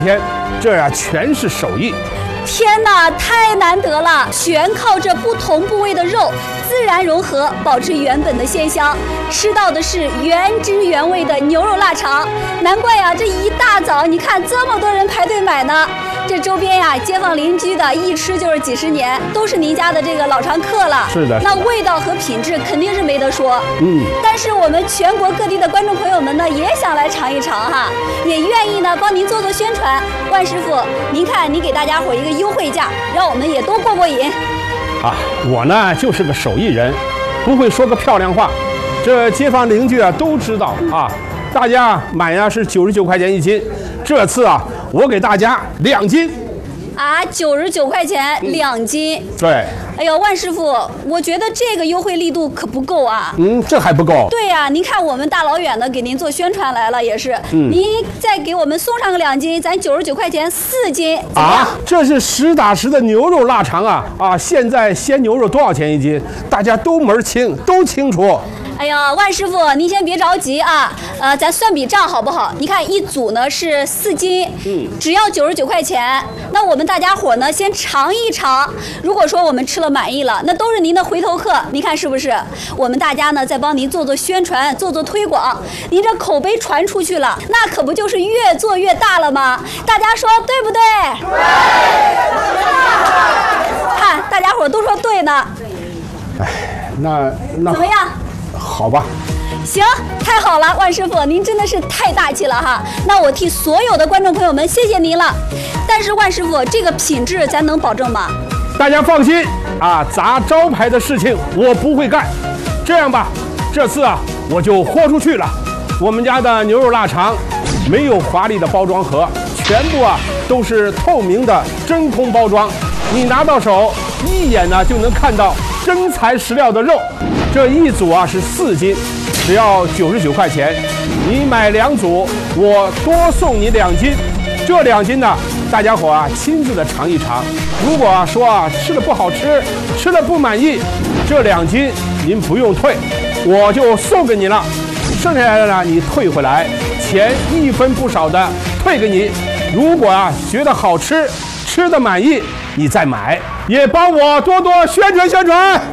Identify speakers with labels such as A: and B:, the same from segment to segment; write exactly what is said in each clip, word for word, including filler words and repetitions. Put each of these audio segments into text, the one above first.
A: 天，这呀全是手艺。
B: 天哪，太难得了！全靠这不同部位的肉自然融合，保持原本的鲜香。吃到的是原汁原味的牛肉腊肠，难怪呀，这一大早你看这么多人排队买呢。这周边呀，街坊邻居的一吃就是几十年，都是您家的这个老常客了。
A: 是的，
B: 那味道和品质肯定是没得说。
A: 嗯，
B: 但是我们全国各地的观众朋友们呢，也想来尝一尝哈，也愿意呢帮您做做宣传。万师傅，您看，您给大家伙一个优惠价，让我们也都过过瘾。
A: 啊，我呢就是个手艺人，不会说个漂亮话，这街坊邻居啊都知道啊。大家买呀是九十九块钱一斤，这次啊我给大家两斤。
B: 啊，九十九块钱两斤。
A: 对。
B: 哎呦，万师傅，我觉得这个优惠力度可不够啊。
A: 嗯，这还不够。
B: 对呀、啊，您看我们大老远的给您做宣传来了，也是。嗯。您再给我们送上个两斤，咱九十九块钱四斤。
A: 啊，这是实打实的牛肉腊肠啊啊！现在鲜牛肉多少钱一斤？大家都门清，都清楚。
B: 哎呀，万师傅，您先别着急啊，呃，咱算笔账好不好？你看一组呢是四斤，嗯，只要九十九块钱。那我们大家伙呢先尝一尝，如果说我们吃了满意了，那都是您的回头客，您看是不是？我们大家呢再帮您做做宣传，做做推广，您这口碑传出去了，那可不就是越做越大了吗？大家说对不对？对。看大家伙都说对呢。
A: 哎，那那
B: 怎么样？
A: 好吧，
B: 行，太好了，万师傅，您真的是太大气了哈。那我替所有的观众朋友们谢谢您了。但是万师傅，这个品质咱能保证吗？
A: 大家放心啊，砸招牌的事情我不会干。这样吧，这次啊我就豁出去了。我们家的牛肉腊肠没有华丽的包装盒，全部啊都是透明的真空包装，你拿到手一眼呢就能看到真材实料的肉。这一组啊是四斤，只要九十九块钱。你买两组，我多送你两斤。这两斤呢，大家伙啊亲自的尝一尝。如果啊说啊吃的不好吃，吃的不满意，这两斤您不用退，我就送给你了。剩下来的呢，你退回来，钱一分不少的退给你。如果啊觉得好吃，吃的满意，你再买，也帮我多多宣传宣传。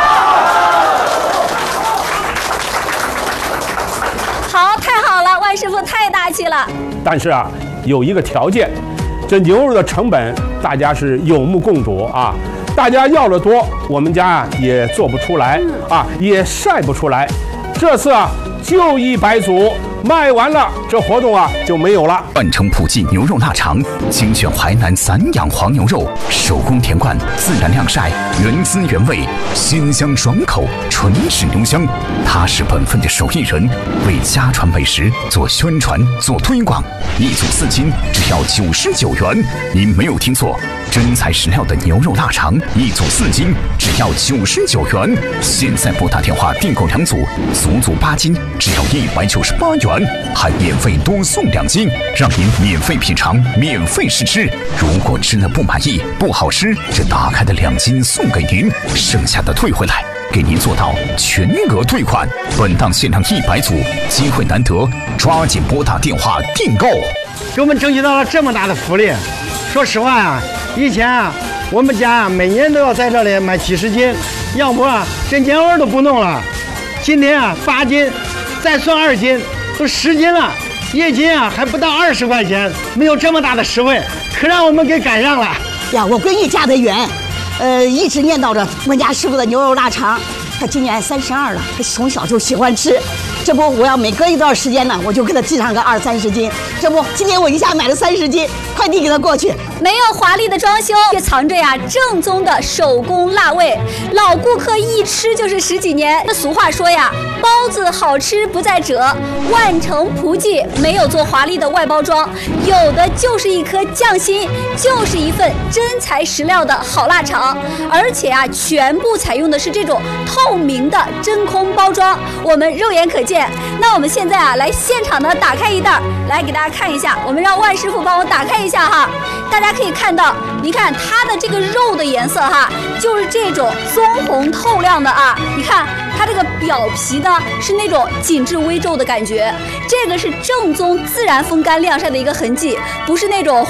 B: 好，太好了，万师傅太大气了。
A: 但是啊，有一个条件，这牛肉的成本大家是有目共睹啊。大家要的多，我们家啊也做不出来啊，也晒不出来。这次啊，就一百组。卖完了，这活动啊就没有了。
C: 万城普济牛肉腊肠，精选淮南散养黄牛肉，手工田灌，自然晾晒，原汁原味，鲜香爽口，纯是牛香。他是本分的手艺人，为家传美食做宣传、做推广。一组四斤，只要九十九元。您没有听错，真材实料的牛肉腊肠，一组四斤，只要九十九元。现在拨打电话订购两组，足足八斤，只要一百九十八元。还免费多送两斤，让您免费品尝，免费试吃。如果吃了不满意、不好吃，这打开的两斤送给您，剩下的退回来，给您做到全额退款。本档限量一百组，机会难得，抓紧拨打电话订购。
D: 给我们争取到了这么大的福利。说实话啊，以前啊，我们家啊每年都要在这里买几十斤，要不啊这年味都不弄了。今天啊八斤，再算二斤。都十斤了，一斤啊还不到二十块钱，没有这么大的实惠，可让我们给赶上了
E: 呀！我闺女嫁得远，呃，一直念叨着我家师傅的牛肉腊肠。她今年三十二了，她从小就喜欢吃。这不，我要每隔一段时间呢，我就给她寄上个二三十斤。这不，今天我一下买了三十斤，快递给她过去。
B: 没有华丽的装修，却藏着呀正宗的手工辣味。老顾客一吃就是十几年。那俗话说呀，包子好吃不在褶。万城普济没有做华丽的外包装，有的就是一颗匠心，就是一份真材实料的好腊肠。而且啊，全部采用的是这种透明的真空包装，我们肉眼可见。那我们现在啊，来现场的打开一袋，来给大家看一下。我们让万师傅帮我打开一下哈。大家可以看到，你看它的这个肉的颜色哈，就是这种棕红透亮的啊。你看它这个表皮呢是那种紧致微皱的感觉，这个是正宗自然风干晾晒的一个痕迹，不是那种